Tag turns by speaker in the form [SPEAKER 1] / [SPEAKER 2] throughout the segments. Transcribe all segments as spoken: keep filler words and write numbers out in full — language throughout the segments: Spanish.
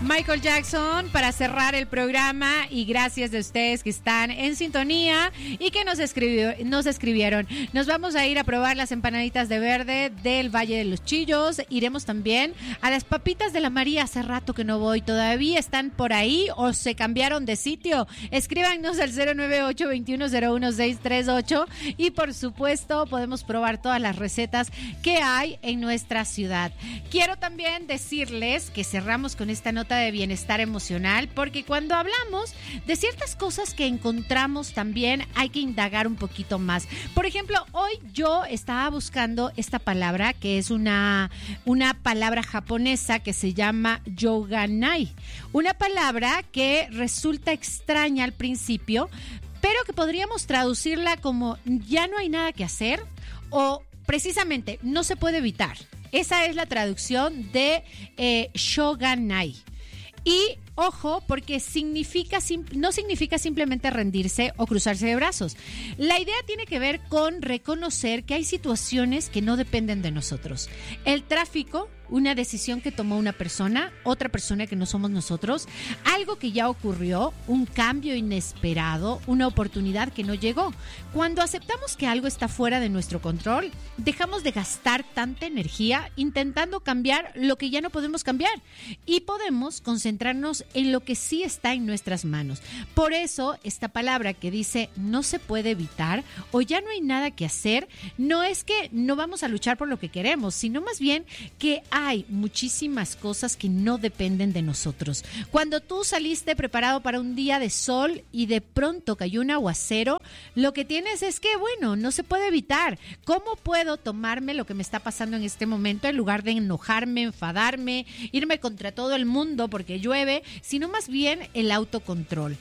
[SPEAKER 1] Michael Jackson para cerrar el programa, y gracias de ustedes que están en sintonía y que nos escribió, nos escribieron. Nos vamos a ir a probar las empanaditas de verde del Valle de los Chillos. Iremos también a las papitas de la María. Hace rato que no voy, todavía están por ahí o se cambiaron de sitio. Escríbanos al cero nueve ocho, veintiuno cero uno, seiscientos treinta y ocho y por supuesto podemos probar todas las recetas que hay en nuestra ciudad. Quiero también decirles que cerramos con esta nota de bienestar emocional, porque cuando hablamos de ciertas cosas que encontramos también hay que indagar un poquito más. Por ejemplo, hoy yo estaba buscando esta palabra que es una, una palabra japonesa que se llama yoganai, una palabra que resulta extraña al principio, pero que podríamos traducirla como ya no hay nada que hacer o precisamente no se puede evitar. Esa es la traducción de eh, shoganai. Y ojo, porque significa no significa simplemente rendirse o cruzarse de brazos. La idea tiene que ver con reconocer que hay situaciones que no dependen de nosotros. El tráfico, una decisión que tomó una persona, otra persona que no somos nosotros, algo que ya ocurrió, un cambio inesperado, una oportunidad que no llegó. Cuando aceptamos que algo está fuera de nuestro control, dejamos de gastar tanta energía intentando cambiar lo que ya no podemos cambiar y podemos concentrarnos en lo que sí está en nuestras manos. Por eso, esta palabra que dice no se puede evitar o ya no hay nada que hacer, no es que no vamos a luchar por lo que queremos, sino más bien que hay muchísimas cosas que no dependen de nosotros. Cuando tú saliste preparado para un día de sol y de pronto cayó un aguacero, lo que tienes es que, bueno, no se puede evitar. ¿Cómo puedo tomarme lo que me está pasando en este momento en lugar de enojarme, enfadarme, irme contra todo el mundo porque llueve, sino más bien el autocontrol?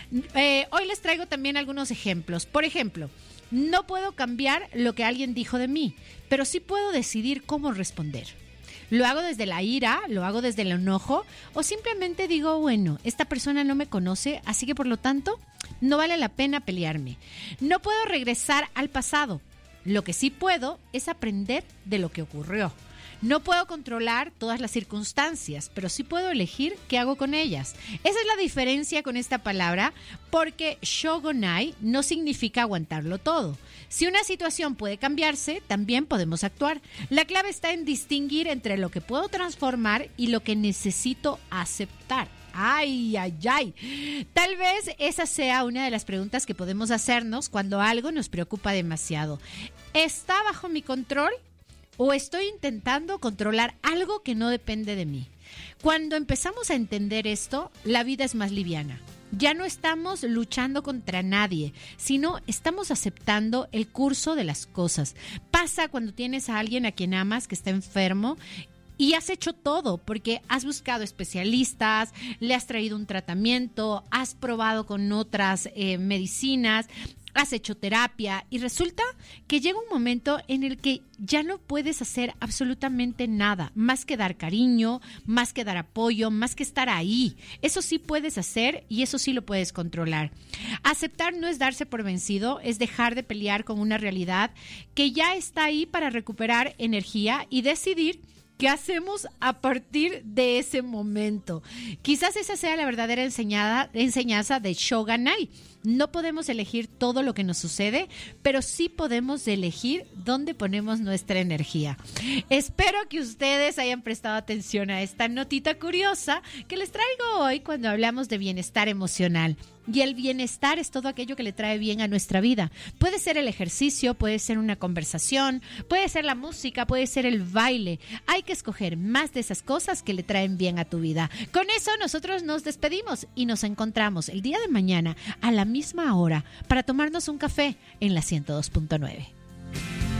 [SPEAKER 1] Eh, hoy les traigo también algunos ejemplos. Por ejemplo, no puedo cambiar lo que alguien dijo de mí, pero sí puedo decidir cómo responder. Lo hago desde la ira, lo hago desde el enojo, o simplemente digo, bueno, esta persona no me conoce, así que por lo tanto no vale la pena pelearme. No puedo regresar al pasado. Lo que sí puedo es aprender de lo que ocurrió. No puedo controlar todas las circunstancias, pero sí puedo elegir qué hago con ellas. Esa es la diferencia con esta palabra, porque shoganai no significa aguantarlo todo. Si una situación puede cambiarse, también podemos actuar. La clave está en distinguir entre lo que puedo transformar y lo que necesito aceptar. Ay, ay, ay. Tal vez esa sea una de las preguntas que podemos hacernos cuando algo nos preocupa demasiado. ¿Está bajo mi control? ¿O estoy intentando controlar algo que no depende de mí? Cuando empezamos a entender esto, la vida es más liviana. Ya no estamos luchando contra nadie, sino estamos aceptando el curso de las cosas. Pasa cuando tienes a alguien a quien amas que está enfermo y has hecho todo, porque has buscado especialistas, le has traído un tratamiento, has probado con otras eh, medicinas, has hecho terapia y resulta que llega un momento en el que ya no puedes hacer absolutamente nada, más que dar cariño, más que dar apoyo, más que estar ahí. Eso sí puedes hacer y eso sí lo puedes controlar. Aceptar no es darse por vencido, es dejar de pelear con una realidad que ya está ahí para recuperar energía y decidir ¿qué hacemos a partir de ese momento? Quizás esa sea la verdadera enseñada, enseñanza de shoganai. No podemos elegir todo lo que nos sucede, pero sí podemos elegir dónde ponemos nuestra energía. Espero que ustedes hayan prestado atención a esta notita curiosa que les traigo hoy cuando hablamos de bienestar emocional. Y el bienestar es todo aquello que le trae bien a nuestra vida. Puede ser el ejercicio, puede ser una conversación, puede ser la música, puede ser el baile. Hay que escoger más de esas cosas que le traen bien a tu vida. Con eso nosotros nos despedimos y nos encontramos el día de mañana a la misma hora para tomarnos un café en la ciento dos punto nueve.